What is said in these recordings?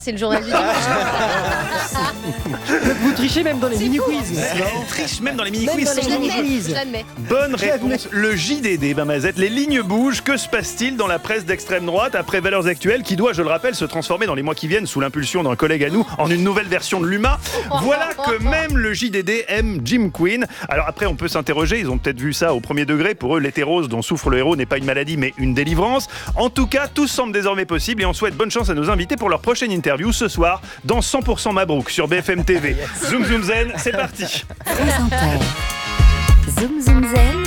C'est le journal du dimanche. Vous trichez même dans les mini-quiz. On triche même dans les mini-quiz. Je l'admets. Bonne réponse. Le JDD, Mazette. Les lignes bougent. Que se passe-t-il dans la presse d'extrême droite après Valeurs Actuelles, qui doit, je le rappelle, se transformer dans les mois qui viennent sous l'impulsion d'un collègue à nous en une nouvelle version de l'UMA. Voilà que même le JDD aime Jim Quinn. Alors après, on peut s'interroger. Ils ont peut-être vu ça au premier degré. Pour eux, l'hétérose dont souffre le héros n'est pas une maladie, mais une délivrance. En tout cas, tout semble désormais possible et on souhaite bonne chance à nos invités pour leur prochaine interview ce soir dans 100% Mabrouk sur BFM TV. Zoom Zoom Zen, c'est parti. Zoom Zoom Zen,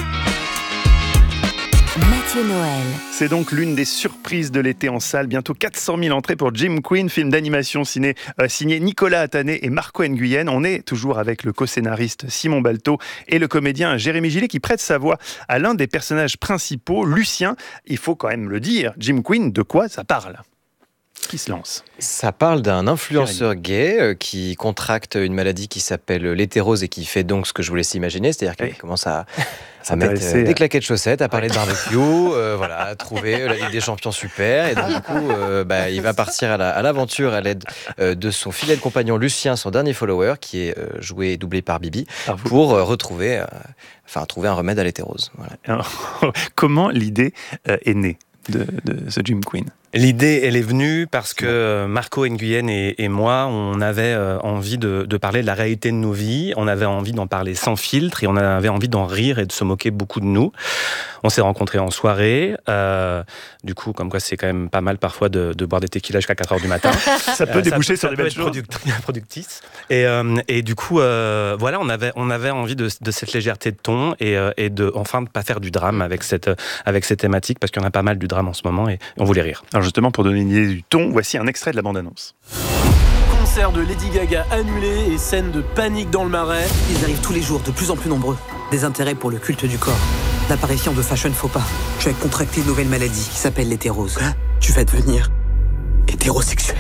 Mathieu Noël. C'est donc l'une des surprises de l'été en salle. Bientôt 400 000 entrées pour Jim Quinn, film d'animation signé Nicolas Attané et Marco Nguyen. On est toujours avec le co-scénariste Simon Balto et le comédien Jérémy Gillet qui prête sa voix à l'un des personnages principaux, Lucien. Il faut quand même le dire, Jim Quinn, de quoi ça parle ? Qui se lance ? Ça parle d'un influenceur gay qui contracte une maladie qui s'appelle l'hétérose et qui fait donc ce que je vous laisse imaginer, c'est-à-dire qu'il commence à mettre des claquettes de chaussettes, à parler de barbecue, à trouver la Ligue des Champions super, et donc du coup, il va partir à l'aventure à l'aide de son fidèle compagnon Lucien, son dernier follower, qui est joué et doublé par Bibi, pour trouver un remède à l'hétérose. Voilà. Alors, comment l'idée est née de ce Jim Quinn ? L'idée, elle est venue parce que Marco Nguyen et moi, on avait envie de parler de la réalité de nos vies, on avait envie d'en parler sans filtre et on avait envie d'en rire et de se moquer beaucoup de nous. On s'est rencontrés en soirée, du coup, comme quoi c'est quand même pas mal parfois de boire des tequilas jusqu'à 4h du matin. Ça peut déboucher sur des belles choses. Productif. Et du coup, on avait envie de cette légèreté de ton et de enfin de pas faire du drame avec cette thématique, parce qu'il y en a pas mal du drame en ce moment et on voulait rire. Alors justement, pour donner une idée du ton, voici un extrait de la bande-annonce. Concert de Lady Gaga annulé et scène de panique dans le Marais. Ils arrivent tous les jours, de plus en plus nombreux. Des intérêts pour le culte du corps. L'apparition de fashion faux pas. Tu as contracté une nouvelle maladie qui s'appelle l'hétérose. Tu vas devenir hétérosexuel.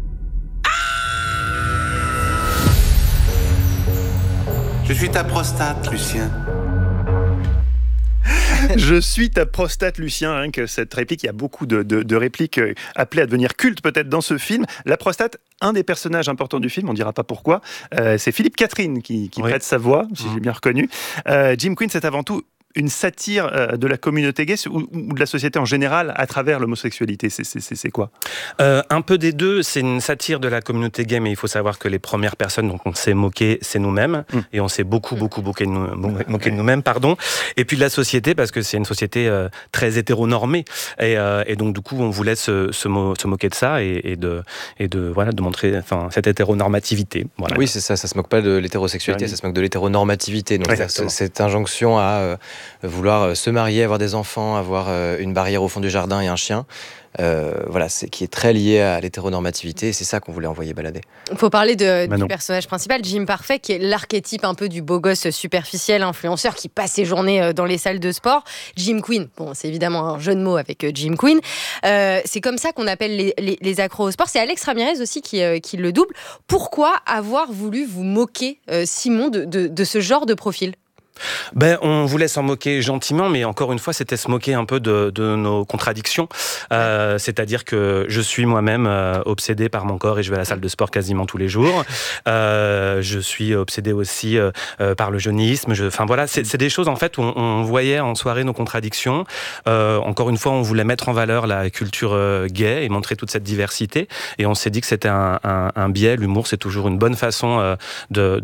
Je suis ta prostate, Lucien. Je suis ta prostate, Lucien. Hein, que cette réplique, il y a beaucoup de répliques appelées à devenir cultes peut-être dans ce film. La prostate, un des personnages importants du film, on ne dira pas pourquoi, c'est Philippe Catherine qui prête sa voix, si j'ai bien reconnu. Jim Quinn, c'est avant tout une satire de la communauté gay ou de la société en général à travers l'homosexualité. C'est quoi ? Un peu des deux. C'est une satire de la communauté gay, mais il faut savoir que les premières personnes dont on s'est moqué, c'est nous-mêmes. Et on s'est beaucoup moqué de nous-mêmes, pardon. Et puis de la société, parce que c'est une société très hétéronormée. Et donc, du coup, on voulait se moquer de ça et de montrer cette hétéronormativité. Voilà. Oui, c'est ça. Ça se moque pas de l'hétérosexualité, ça se moque de l'hétéronormativité. Donc, cette injonction à vouloir se marier, avoir des enfants, avoir une barrière au fond du jardin et un chien, qui est très lié à l'hétéronormativité, et c'est ça qu'on voulait envoyer balader. Il faut parler du personnage principal, Jim Parfait, qui est l'archétype un peu du beau gosse superficiel, influenceur, qui passe ses journées dans les salles de sport. Jim Quinn, c'est évidemment un jeu de mots avec Jim Quinn. C'est comme ça qu'on appelle les accros au sport. C'est Alex Ramirez aussi qui le double. Pourquoi avoir voulu vous moquer, Simon, de ce genre de profil ? On voulait s'en moquer gentiment, mais encore une fois, c'était se moquer un peu de nos contradictions. C'est-à-dire que je suis moi-même obsédé par mon corps et je vais à la salle de sport quasiment tous les jours. Je suis obsédé aussi par le jeunisme. C'est des choses en fait où on voyait en soirée nos contradictions. Encore une fois, on voulait mettre en valeur la culture gay et montrer toute cette diversité. Et on s'est dit que c'était un biais. L'humour, c'est toujours une bonne façon de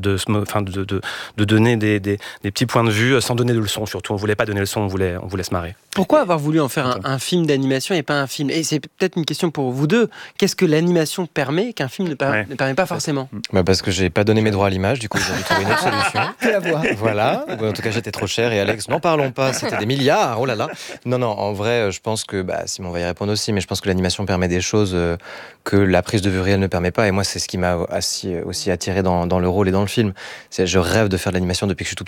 donner des petits points de vue sans donner de leçons, surtout. On voulait pas donner de leçons, on voulait se marrer. Pourquoi avoir voulu en faire un film d'animation et pas un film ? Et c'est peut-être une question pour vous deux. Qu'est-ce que l'animation permet qu'un film ne permet pas forcément ? Parce que j'ai pas donné mes droits à l'image, du coup j'ai dû trouver une autre solution. La voix. Voilà. En tout cas, j'étais trop cher et Alex, n'en parlons pas, c'était des milliards, oh là là. Non, en vrai, je pense que, Simon va y répondre aussi, mais je pense que l'animation permet des choses que la prise de vue réelle ne permet pas. Et moi, c'est ce qui m'a aussi attiré dans le rôle et dans le film. Je rêve de faire de l'animation depuis que je suis tout petit. Vraiment.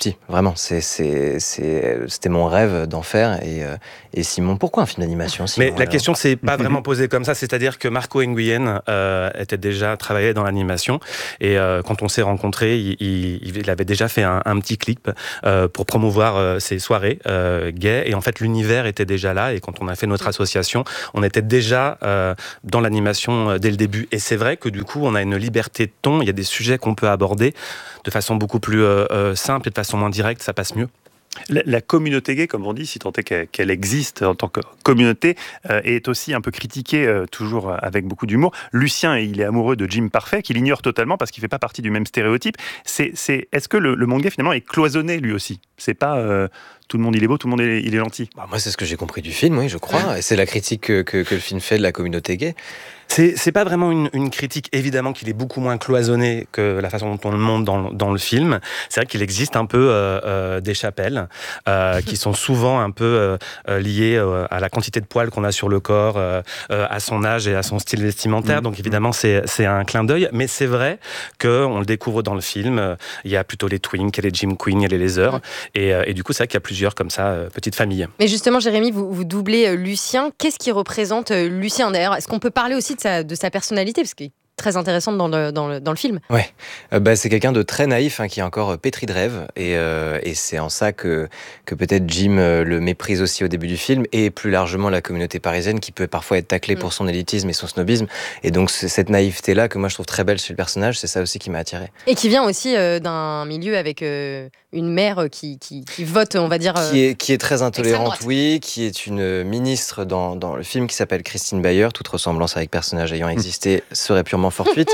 Vraiment, c'était mon rêve d'en faire. Et Simon, pourquoi un film d'animation, Simon? Mais la question s'est pas vraiment posée comme ça. C'est-à-dire que Marco Nguyen était déjà travaillé dans l'animation. Et quand on s'est rencontrés, il avait déjà fait un petit clip pour promouvoir ses soirées gays. Et en fait, l'univers était déjà là. Et quand on a fait notre association, on était déjà dans l'animation dès le début. Et c'est vrai que du coup, on a une liberté de ton. Il y a des sujets qu'on peut aborder de façon beaucoup plus simple et de façon moins directe. Ça passe mieux. La communauté gay, comme on dit, si tant est qu'elle existe en tant que communauté, est aussi un peu critiquée, toujours avec beaucoup d'humour. Lucien, il est amoureux de Jim Parfait, qu'il ignore totalement parce qu'il ne fait pas partie du même stéréotype. Est-ce que le monde gay, finalement, est cloisonné, lui aussi? C'est pas tout le monde il est beau, tout le monde il est gentil. Moi, c'est ce que j'ai compris du film, oui, je crois. Et c'est la critique que le film fait de la communauté gay. C'est pas vraiment une critique, évidemment qu'il est beaucoup moins cloisonné que la façon dont on le montre dans le film. C'est vrai qu'il existe un peu des chapelles qui sont souvent un peu liées à la quantité de poils qu'on a sur le corps, à son âge et à son style vestimentaire. Donc évidemment c'est un clin d'œil, mais c'est vrai qu'on le découvre dans le film. Il y a plutôt les twinks, il y a les Jim Queen, il y a les Lasers, et du coup c'est vrai qu'il y a plusieurs comme ça petites familles. Mais justement, Jérémy, vous doublez Lucien. Qu'est-ce qui représente Lucien d'ailleurs? Est-ce qu'on peut parler aussi de sa personnalité, parce qu'il est très intéressante dans le film. Ouais, c'est quelqu'un de très naïf, qui est encore pétri de rêve, et c'est en ça que peut-être Jim le méprise aussi au début du film, et plus largement la communauté parisienne qui peut parfois être taclée pour son élitisme et son snobisme, et donc cette naïveté-là que moi je trouve très belle chez le personnage, c'est ça aussi qui m'a attiré. Et qui vient aussi d'un milieu avec une mère qui vote, on va dire... Qui est très intolérante, oui, qui est une ministre dans le film qui s'appelle Christine Bayer. Toute ressemblance avec personnage ayant existé serait purement fortuite.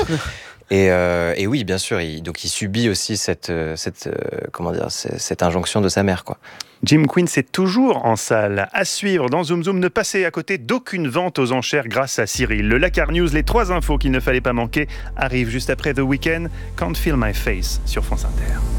Et oui, bien sûr, il subit aussi cette injonction de sa mère, quoi. Jim Queen, c'est toujours en salle. À suivre dans Zoom Zoom, ne passez à côté d'aucune vente aux enchères grâce à Cyril. Le Lakar News, les 3 infos qu'il ne fallait pas manquer, arrivent juste après The Weeknd, Can't Feel My Face sur France Inter.